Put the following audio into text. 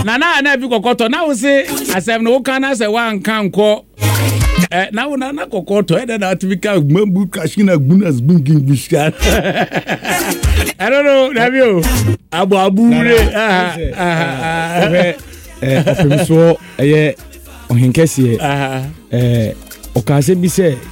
na bi kokoto na wo se asem no kan na se wan kan ko na wo na kokoto e na atvika mambu kashina gunas binging bishkan I don't know Nabio abure opemiso eye ohinkese okase bi se